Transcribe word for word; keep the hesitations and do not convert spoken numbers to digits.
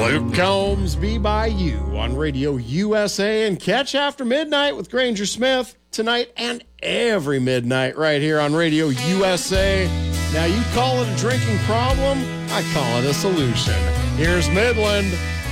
Luke Combs, Be By You on Radio U S A, and catch After Midnight with Granger Smith tonight and every midnight right here on Radio U S A. Now, you call it a drinking problem, I call it a solution. Here's Midland.